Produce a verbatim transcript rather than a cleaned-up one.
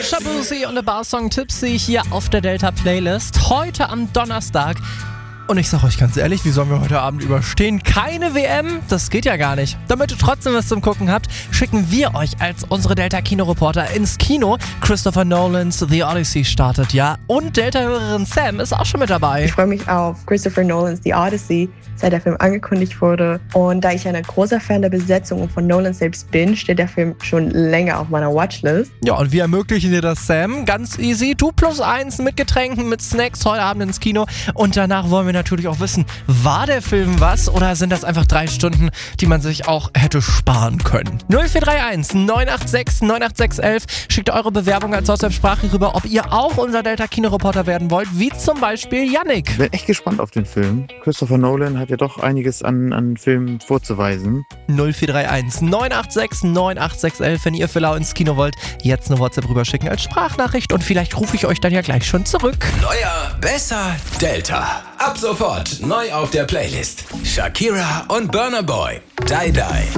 Shabuzi und der Barsong Tipsy hier auf der Delta Playlist. Heute am Donnerstag. Und ich sag euch ganz ehrlich, wie sollen wir heute Abend überstehen? Keine W M? Das geht ja gar nicht. Damit ihr trotzdem was zum Gucken habt, schicken wir euch als unsere Delta-Kinoreporter ins Kino. Christopher Nolans The Odyssey startet ja. Und Delta-Hörerin Sam ist auch schon mit dabei. Ich freue mich auf Christopher Nolans The Odyssey, seit der Film angekündigt wurde. Und da ich ein großer Fan der Besetzung und von Nolan selbst bin, steht der Film schon länger auf meiner Watchlist. Ja, und wir ermöglichen dir das, Sam. Ganz easy. Du plus eins mit Getränken, mit Snacks heute Abend ins Kino. Und danach wollen wir natürlich auch wissen, war der Film was oder sind das einfach drei Stunden, die man sich auch hätte sparen können? null vier drei eins neun acht sechs neun acht sechs eins eins schickt eure Bewerbung als WhatsApp-Sprache rüber, ob ihr auch unser Delta-Kinoreporter werden wollt, wie zum Beispiel Yannick. Ich bin echt gespannt auf den Film. Christopher Nolan hat ja doch einiges an, an Filmen vorzuweisen. null vier drei eins neun acht sechs neun acht sechs eins eins, wenn ihr für Lau ins Kino wollt, jetzt eine WhatsApp rüberschicken als Sprachnachricht und vielleicht rufe ich euch dann ja gleich schon zurück. Neuer, besser, Delta. Ab sofort neu auf der Playlist. Shakira und Burna Boy. Die Die.